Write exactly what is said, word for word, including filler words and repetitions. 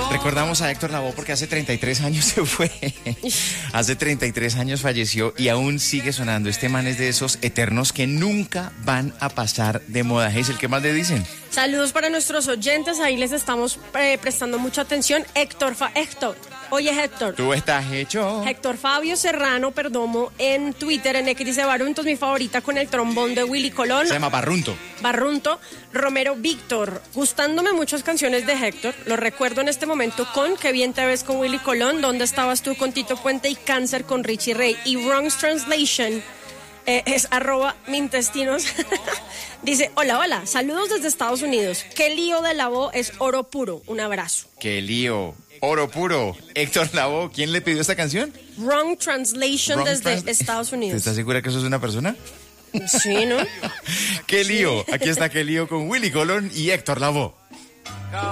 Recordamos a Héctor Lavoe porque hace treinta y tres años se fue. Hace treinta y tres años falleció y aún sigue sonando. Este man es de esos eternos que nunca van a pasar de moda. ¿Es el que más le dicen? Saludos para nuestros oyentes, ahí les estamos eh, prestando mucha atención. Héctor, Fa Héctor, oye Héctor. Tú estás hecho. Héctor Fabio Serrano Perdomo en Twitter, en X dice Barrunto es mi favorita con el trombón de Willy Colón. Se llama Barrunto. Barrunto. Romero Víctor, gustándome muchas canciones de Héctor, lo recuerdo en este momento con Qué bien te ves con Willy Colón, ¿Dónde estabas tú con Tito Puente y Cáncer con Richie Ray? Y Wrong's Translation eh, es arroba mintestinos. Dice, hola, hola, saludos desde Estados Unidos. Qué lío de Lavoe es oro puro, un abrazo. Qué lío, oro puro. Héctor Lavoe, ¿quién le pidió esta canción? Wrong Translation Wrong desde trans- Estados Unidos. ¿Estás segura que eso es una persona? Sí, ¿no? Qué lío, aquí está Qué lío con Willy Colón y Héctor Lavoe.